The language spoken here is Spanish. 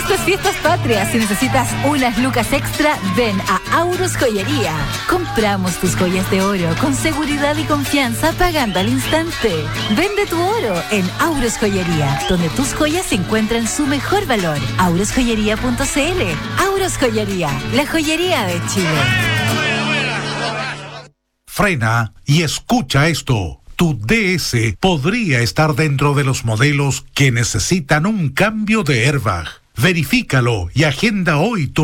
Estas fiestas patrias, si necesitas unas lucas extra, ven a Auros Joyería. Compramos tus joyas de oro con seguridad y confianza pagando al instante. Vende tu oro en Auros Joyería, donde tus joyas encuentran su mejor valor. aurosjoyería.cl. Auros Joyería, la joyería de Chile. Frena y escucha esto. Tu DS podría estar dentro de los modelos que necesitan un cambio de airbag. Verifícalo y agenda hoy tu